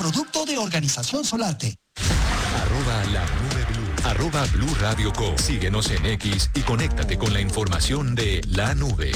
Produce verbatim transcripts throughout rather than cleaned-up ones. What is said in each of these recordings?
producto de Organización Solarte. Arroba la nube blue. Arroba Blue Radio Co. Síguenos en X y conéctate con la información de la nube.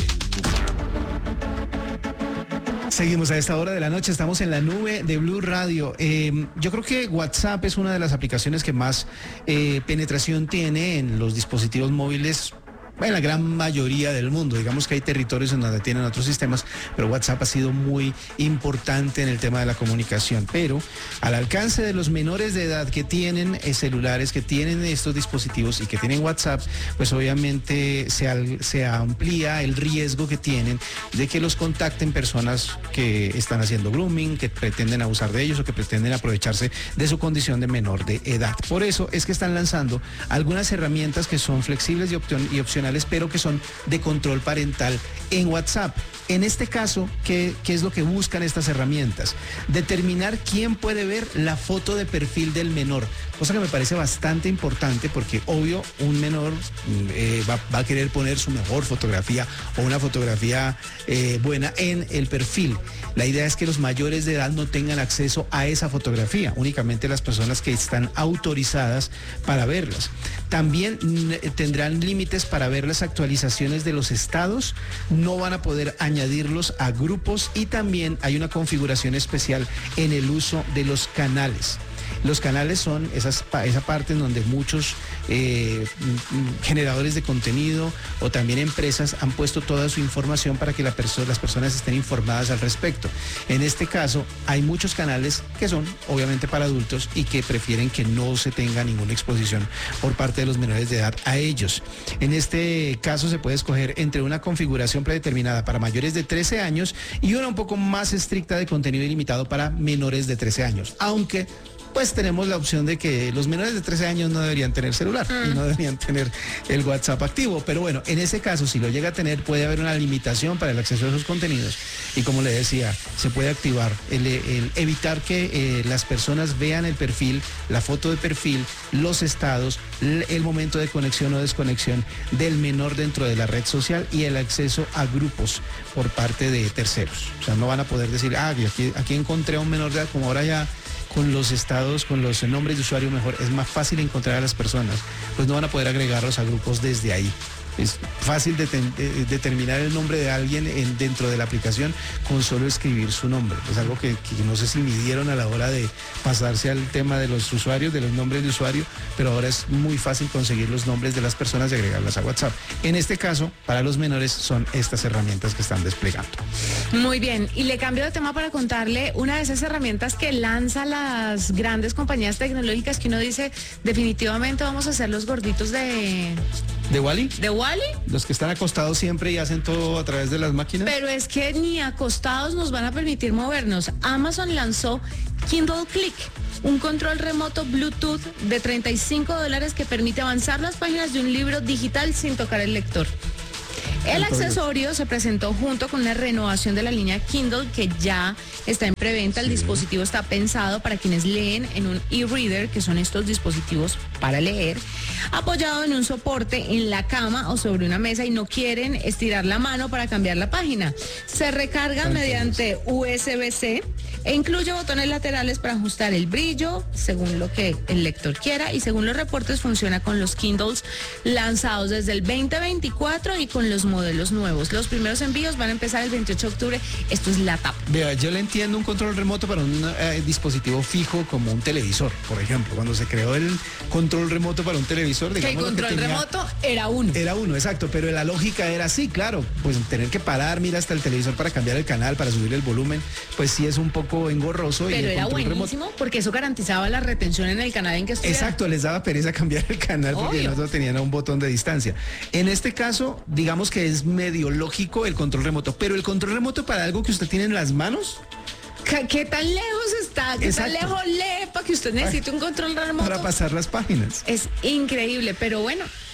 Seguimos a esta hora de la noche, estamos en la nube de Blue Radio. Eh, yo creo que WhatsApp es una de las aplicaciones que más eh, penetración tiene en los dispositivos móviles. En la gran mayoría del mundo, digamos que hay territorios en donde tienen otros sistemas, pero WhatsApp ha sido muy importante en el tema de la comunicación. Pero al alcance de los menores de edad que tienen eh, celulares, que tienen estos dispositivos y que tienen WhatsApp, pues obviamente se, al, se amplía el riesgo que tienen de que los contacten personas que están haciendo grooming, que pretenden abusar de ellos o que pretenden aprovecharse de su condición de menor de edad. Por eso es que están lanzando algunas herramientas que son flexibles y, opcion- y opcionales, pero que son de control parental en WhatsApp. En este caso, ¿qué, qué es lo que buscan estas herramientas? Determinar quién puede ver la foto de perfil del menor, cosa que me parece bastante importante porque, obvio, un menor eh, va, va a querer poner su mejor fotografía o una fotografía eh, buena en el perfil. La idea es que los mayores de edad no tengan acceso a esa fotografía, únicamente las personas que están autorizadas para verlas. También mm, tendrán límites para ver las actualizaciones de los estados, no van a poder añadirlos a grupos y también hay una configuración especial en el uso de los canales. Los canales son esas, esa parte en donde muchos eh, generadores de contenido o también empresas han puesto toda su información para que la perso- las personas estén informadas al respecto. En este caso, hay muchos canales que son obviamente para adultos y que prefieren que no se tenga ninguna exposición por parte de los menores de edad a ellos. En este caso se puede escoger entre una configuración predeterminada para mayores de trece años y una un poco más estricta de contenido ilimitado para menores de trece años, aunque pues tenemos la opción de que los menores de trece años no deberían tener celular mm. y no deberían tener el WhatsApp activo. Pero bueno, en ese caso, si lo llega a tener, puede haber una limitación para el acceso a esos contenidos. Y como le decía, se puede activar el, el evitar que eh, las personas vean el perfil, la foto de perfil, los estados, el momento de conexión o desconexión del menor dentro de la red social y el acceso a grupos por parte de terceros. O sea, no van a poder decir, ah, aquí, aquí encontré a un menor de edad, como ahora ya con los estados, con los nombres de usuario mejor, es más fácil encontrar a las personas, pues no van a poder agregarlos a grupos desde ahí. Es fácil de ten, de determinar el nombre de alguien en, dentro de la aplicación con solo escribir su nombre. Es algo que, que no sé si midieron a la hora de pasarse al tema de los usuarios, de los nombres de usuario, pero ahora es muy fácil conseguir los nombres de las personas y agregarlas a WhatsApp. En este caso, para los menores son estas herramientas que están desplegando. Muy bien, y le cambio de tema para contarle una de esas herramientas que lanzan las grandes compañías tecnológicas que uno dice, definitivamente vamos a ser los gorditos de... ¿De Wally? ¿De Wally? Los que están acostados siempre y hacen todo a través de las máquinas. Pero es que ni acostados nos van a permitir movernos. Amazon lanzó Kindle Click, un control remoto Bluetooth de treinta y cinco dólares que permite avanzar las páginas de un libro digital sin tocar el lector. El accesorio se presentó junto con una renovación de la línea Kindle que ya está en preventa. El sí. dispositivo está pensado para quienes leen en un e-reader, que son estos dispositivos para leer, apoyado en un soporte en la cama o sobre una mesa y no quieren estirar la mano para cambiar la página. Se recarga Entonces. mediante U S B C e incluye botones laterales para ajustar el brillo según lo que el lector quiera, y según los reportes funciona con los Kindles lanzados desde el veinte veinticuatro y con los modelos nuevos. Los primeros envíos van a empezar el veintiocho de octubre. Esto es la tapa. Vea, yo le entiendo un control remoto para un eh, dispositivo fijo como un televisor, por ejemplo. Cuando se creó el control remoto para un televisor, digamos, que el control que tenía, remoto era uno. Era uno, exacto, pero la lógica era así, claro, pues tener que parar, mira, hasta el televisor para cambiar el canal, para subir el volumen, pues sí es un poco engorroso. Pero y el era buenísimo remoto, porque eso garantizaba la retención en el canal en que estuviera. Exacto, les daba pereza cambiar el canal porque no tenían un botón de distancia. En este caso, digamos que es medio lógico el control remoto, pero el control remoto para algo que usted tiene en las manos. ¿Qué, qué tan lejos está? ¿Qué Exacto. tan lejos lee para que usted necesite un control remoto? Para pasar las páginas. Es increíble, pero bueno,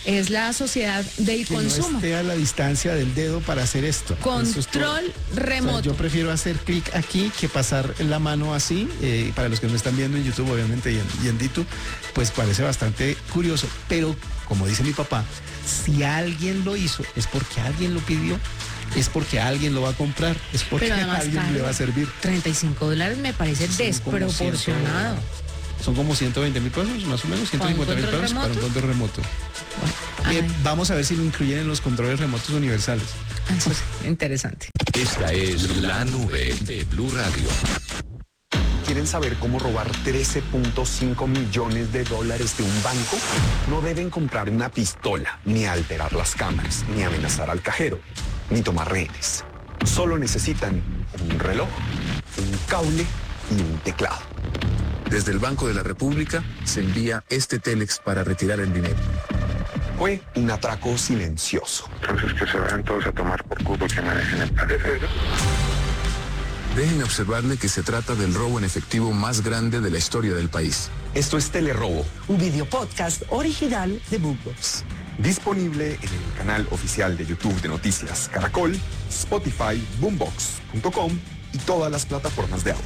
Es la sociedad del Que consumo. no esté a la distancia del dedo para hacer esto. Eso es todo. Control O sea, remoto. yo prefiero hacer clic aquí que pasar la mano así. Eh, para los que nos están viendo en YouTube, obviamente, y en, y en YouTube, pues parece bastante curioso. Pero, como dice mi papá, si alguien lo hizo, es porque alguien lo pidió, es porque alguien lo va a comprar, es porque Pero además, alguien caro, le va a servir. treinta y cinco dólares me parece Son como desproporcionado. Son como ciento veinte mil pesos, más o menos, ciento cincuenta mil control pesos para un remoto? control remoto. Ay. Eh, vamos a ver si lo incluyen en los controles remotos universales. Ay, pues, interesante. Esta es la nube de Blue Radio. ¿Quieren saber cómo robar trece punto cinco millones de dólares de un banco? No deben comprar una pistola, ni alterar las cámaras, ni amenazar al cajero, ni tomar rehenes. Solo necesitan un reloj, un cable y un teclado. Desde el Banco de la República se envía este Telex para retirar el dinero. Fue un atraco silencioso. Entonces que se vayan todos a tomar por culo que me dejen el paredero. Déjenme observarle que se trata del robo en efectivo más grande de la historia del país. Esto es Telerobo, Un video podcast original de Boombox. disponible en el canal oficial de YouTube de Noticias Caracol, Spotify, boombox punto com y todas las plataformas de audio.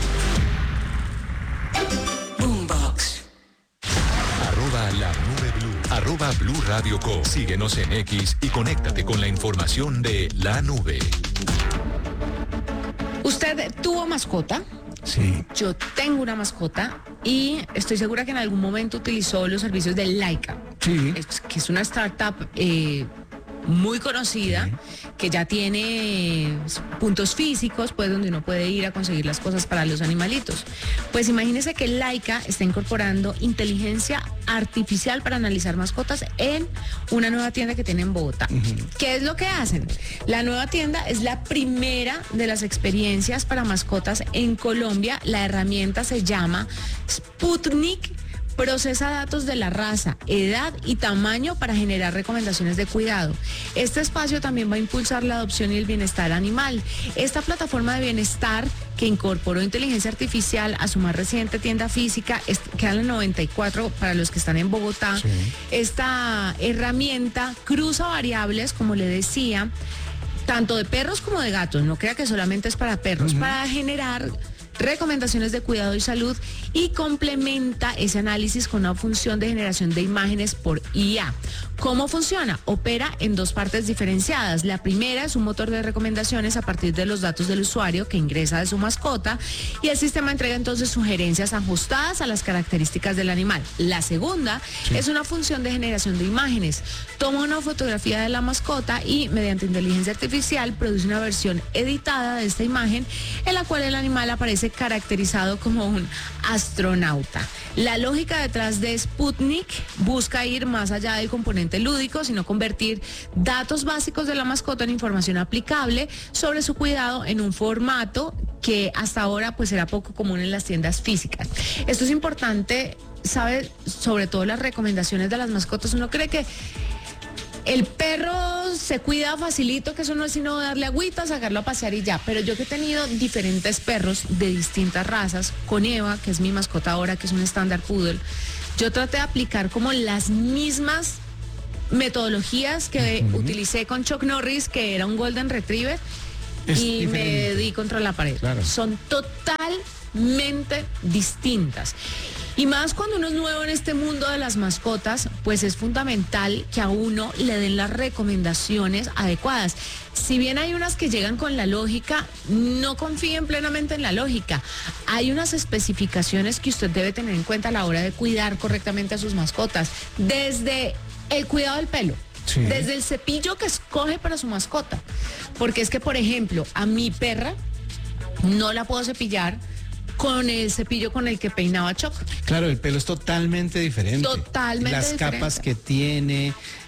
Boombox. Arroba la nube blue. Arroba Blue Radio Co. Síguenos en X y conéctate con la información de la nube. ¿Usted tuvo mascota? Sí. Yo tengo una mascota y estoy segura que en algún momento utilizó los servicios de Laika, Sí. es- que es una startup eh, muy conocida, que ya tiene puntos físicos, pues donde uno puede ir a conseguir las cosas para los animalitos. Pues imagínese que Laika está incorporando inteligencia artificial para analizar mascotas en una nueva tienda que tiene en Bogotá. ¿Qué es lo que hacen? La nueva tienda es la primera de las experiencias para mascotas en Colombia. La herramienta se llama Sputnik. Procesa datos de la raza, edad y tamaño para generar recomendaciones de cuidado. Este espacio también va a impulsar la adopción y el bienestar animal. Esta plataforma de bienestar que incorporó inteligencia artificial a su más reciente tienda física, es- queda en el noventa y cuatro para los que están en Bogotá. Sí. Esta herramienta cruza variables, como le decía, tanto de perros como de gatos. No crea que solamente es para perros, para generar recomendaciones de cuidado y salud, y complementa ese análisis con una función de generación de imágenes por I A. ¿Cómo funciona? Opera en dos partes diferenciadas. La primera es un motor de recomendaciones a partir de los datos del usuario que ingresa de su mascota, y el sistema entrega entonces sugerencias ajustadas a las características del animal. La segunda es una función de generación de imágenes. Toma una fotografía de la mascota y mediante inteligencia artificial produce una versión editada de esta imagen en la cual el animal aparece caracterizado como un astronauta. La lógica detrás de Sputnik busca ir más allá del componente lúdico, sino convertir datos básicos de la mascota en información aplicable sobre su cuidado en un formato que hasta ahora pues era poco común en las tiendas físicas. Esto es importante, ¿sabe? Sobre todo las recomendaciones de las mascotas. Uno cree que el perro se cuida facilito, que eso no es sino darle agüita, sacarlo a pasear y ya. Pero yo que he tenido diferentes perros de distintas razas, con Eva, que es mi mascota ahora, que es un estándar poodle, yo traté de aplicar como las mismas metodologías que uh-huh. utilicé con Chuck Norris, que era un Golden Retriever, Es y diferente. me di contra la pared. Claro. Son totalmente distintas. Y más cuando uno es nuevo en este mundo de las mascotas, pues es fundamental que a uno le den las recomendaciones adecuadas. Si bien hay unas que llegan con la lógica, no confíen plenamente en la lógica. Hay unas especificaciones que usted debe tener en cuenta a la hora de cuidar correctamente a sus mascotas. Desde el cuidado del pelo. Sí. Desde el cepillo que escoge para su mascota. Porque es que, por ejemplo, a mi perra no la puedo cepillar con el cepillo con el que peinaba Choc. Claro, el pelo es totalmente diferente. Totalmente Las diferente. capas que tiene,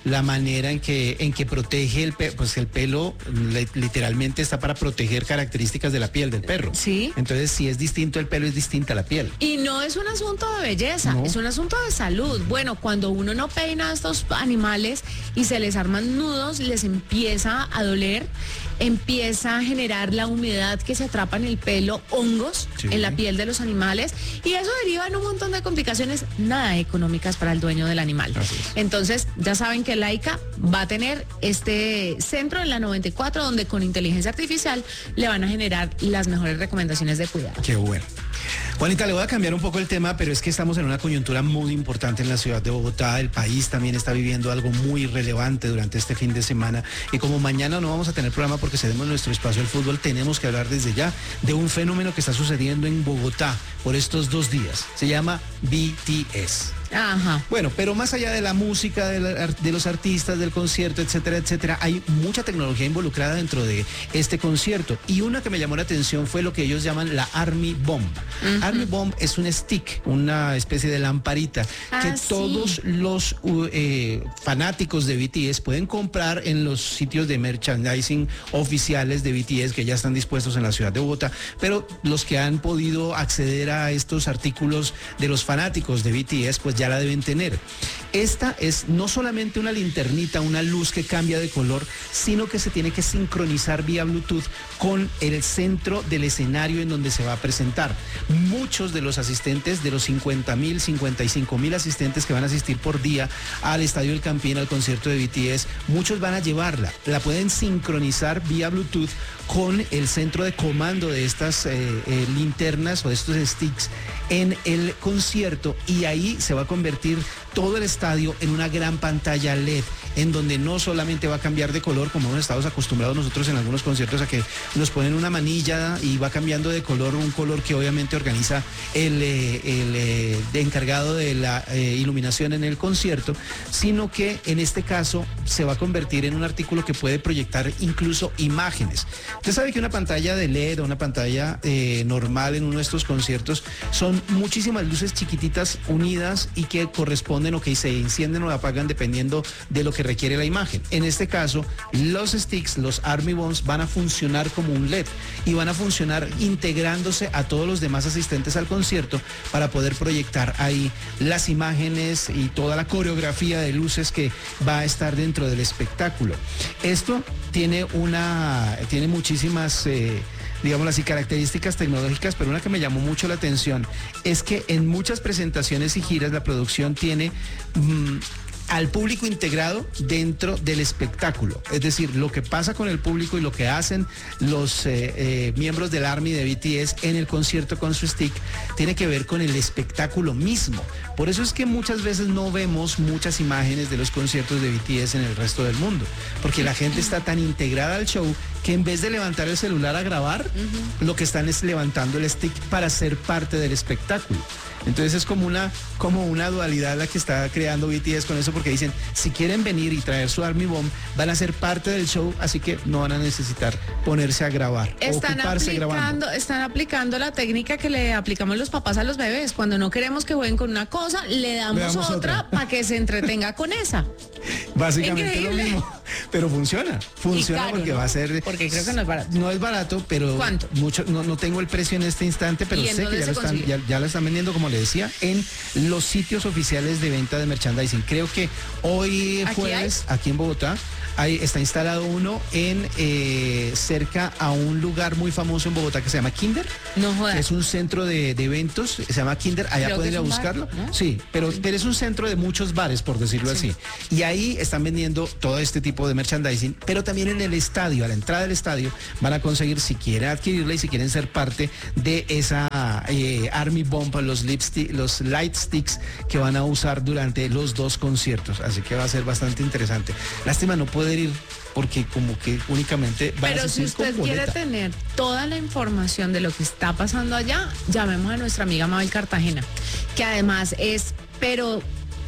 la manera en que, en que protege el pelo, pues el pelo le, literalmente está para proteger características de la piel del perro. Sí. Entonces, si es distinto el pelo, es distinta la piel. Y no es un asunto de belleza, No. es un asunto de salud. Bueno, cuando uno no peina a estos animales y se les arman nudos, les empieza a doler, empieza a generar la humedad que se atrapa en el pelo, hongos Sí. en la piel de los animales, y eso deriva en un montón de complicaciones nada económicas para el dueño del animal. Así es. Entonces, ya saben que Laika va a tener este centro en la noventa y cuatro, donde con inteligencia artificial le van a generar las mejores recomendaciones de cuidado. Qué bueno. Juanita, le voy a cambiar un poco el tema, pero es que estamos en una coyuntura muy importante en la ciudad de Bogotá. El país también está viviendo algo muy relevante durante este fin de semana. Y como mañana no vamos a tener programa porque cedemos nuestro espacio al fútbol, tenemos que hablar desde ya de un fenómeno que está sucediendo en Bogotá por estos dos días. Se llama B T S. Ajá. Bueno, pero más allá de la música, de, la- de los artistas, del concierto, etcétera, etcétera, hay mucha tecnología involucrada dentro de este concierto. Y una que me llamó la atención fue lo que ellos llaman la Army Bomb. Army Bomb es un stick, una especie de lamparita Ah, que sí. todos los uh, eh, fanáticos de B T S pueden comprar en los sitios de merchandising oficiales de B T S que ya están dispuestos en la ciudad de Bogotá. Pero los que han podido acceder a estos artículos de los fanáticos de B T S, pues ya la deben tener. Esta es no solamente una linternita, una luz que cambia de color, sino que se tiene que sincronizar vía Bluetooth con el centro del escenario en donde se va a presentar. Muchos de los asistentes, de los cincuenta mil, cincuenta y cinco mil asistentes que van a asistir por día al Estadio del Campín, al concierto de B T S, muchos van a llevarla. La pueden sincronizar vía Bluetooth con el centro de comando de estas eh, eh, linternas o de estos sticks en el concierto, y ahí se va a convertir todo el estadio en una gran pantalla L E D, en donde no solamente va a cambiar de color, como hemos estado acostumbrados nosotros en algunos conciertos a que nos ponen una manilla y va cambiando de color, un color que obviamente organiza el, eh, el eh, de encargado de la eh, iluminación en el concierto, sino que en este caso se va a convertir en un artículo que puede proyectar incluso imágenes. Usted sabe que una pantalla de L E D o una pantalla eh, normal en uno de estos conciertos son muchísimas luces chiquititas unidas y que corresponden o que se encienden o apagan dependiendo de lo que requiere la imagen. En este caso, los sticks, los Army Bombs, van a funcionar como un L E D y van a funcionar integrándose a todos los demás asistentes al concierto para poder proyectar ahí las imágenes y toda la coreografía de luces que va a estar dentro del espectáculo. Esto tiene una, tiene muchísimas eh, digamos así, características tecnológicas, pero una que me llamó mucho la atención es que en muchas presentaciones y giras la producción tiene mmm, al público integrado dentro del espectáculo. Es decir, lo que pasa con el público y lo que hacen los eh, eh, miembros del Army de B T S en el concierto con su stick tiene que ver con el espectáculo mismo. Por eso es que muchas veces no vemos muchas imágenes de los conciertos de B T S en el resto del mundo, porque la gente está tan integrada al show que en vez de levantar el celular a grabar, uh-huh. lo que están es levantando el stick para ser parte del espectáculo. Entonces es como una, como una dualidad la que está creando B T S con eso, porque dicen, si quieren venir y traer su Army Bomb, van a ser parte del show, así que no van a necesitar ponerse a grabar, están ocuparse aplicando, grabando. Están aplicando la técnica que le aplicamos los papás a los bebés. Cuando no queremos que jueguen con una cosa, le damos, Le damos otra, otra. para que se entretenga con esa. Básicamente Increíble. lo mismo, pero funciona, funciona caro, porque ¿no? va a ser... Porque creo que no es barato. No es barato, pero... ¿Cuánto? Mucho, no, no tengo el precio en este instante, pero ¿Y en sé dónde que ya se lo, están, consigue? ya, ya lo están vendiendo, como le decía, en los sitios oficiales de venta de merchandising. Creo que hoy ¿Aquí jueves, aquí en Bogotá, hay, está instalado uno en eh, cerca a un lugar muy famoso en Bogotá que se llama Kinder. No jodas. Es un centro de, de eventos, se llama Kinder, allá Creo pueden que ir a es un bar, buscarlo. ¿no? Sí, pero, Sí. pero es un centro de muchos bares, por decirlo Sí. así. Y ahí están vendiendo todo este tipo de merchandising, pero también en el estadio, a la entrada del estadio, van a conseguir, si quieren adquirirla y si quieren ser parte de esa eh, Army Bomb, los, lipstick, los light sticks que van a usar durante los dos conciertos. Así que va a ser bastante interesante. Lástima no poder ir porque como que únicamente van Pero a si asistir usted con quiere boleta. tener toda la información de lo que está pasando allá, llamemos a nuestra amiga Mabel Cartagena, que además es, pero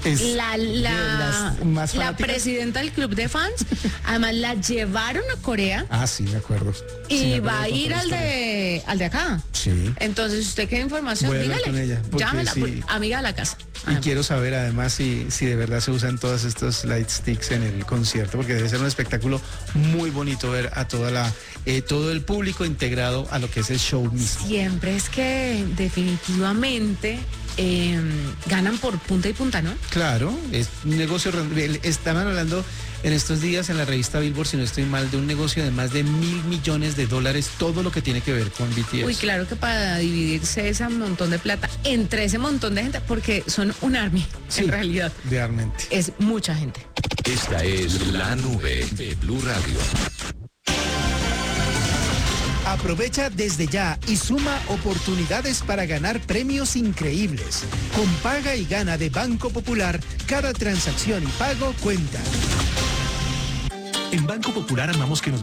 Es la, de la, las más la fanáticas. presidenta del club de fans, además la llevaron a Corea Ah, sí, me acuerdo. Sí, y me va a acuerdo ir con al toda la de, al de acá. Sí. Entonces, si usted quiere información, Voy a hablar dígale. con ella, porque Llámela, sí. por- amiga de la casa. Y Además. quiero saber además si, si de verdad se usan todos estos light sticks en el concierto, porque debe ser un espectáculo muy bonito ver a toda la, eh, todo el público integrado a lo que es el show mismo. Siempre es que definitivamente eh, ganan por punta y punta, ¿no? Claro, es un negocio. Estaban hablando en estos días en la revista Billboard, si no estoy mal, de un negocio de más de mil millones de dólares, todo lo que tiene que ver con B T S. Uy, claro que para dividirse ese montón de plata entre ese montón de gente, porque son un army, Sí, en realidad. realmente. Es mucha gente. Esta es la nube de Blue Radio. Aprovecha desde ya y suma oportunidades para ganar premios increíbles. Con Paga y Gana de Banco Popular, cada transacción y pago cuenta. En Banco Popular amamos que nos